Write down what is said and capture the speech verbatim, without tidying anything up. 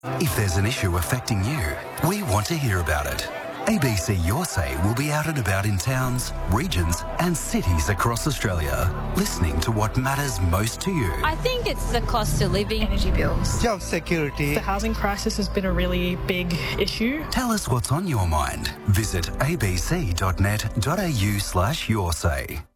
If there's an issue affecting you, we want to hear about it. A B C Your Say will be out and about in towns, regions and cities across Australia, listening to what matters most to you. I think it's the cost of living, energy bills, job security. The housing crisis has been a really big issue. Tell us what's on your mind. Visit abc.net.au slash your say.